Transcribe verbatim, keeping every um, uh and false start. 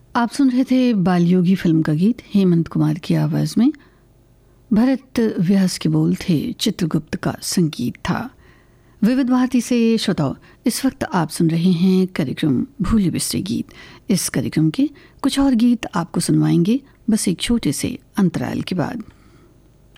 आप सुन रहे थे बालयोगी फिल्म का गीत हेमंत कुमार की आवाज़ में। भरत व्यास के बोल थे, चित्रगुप्त का संगीत था। विविध भारती से श्रोताओं, इस वक्त आप सुन रहे हैं कार्यक्रम भूले बिसरे गीत। इस कार्यक्रम के कुछ और गीत आपको सुनवाएंगे बस एक छोटे से अंतराल के बाद।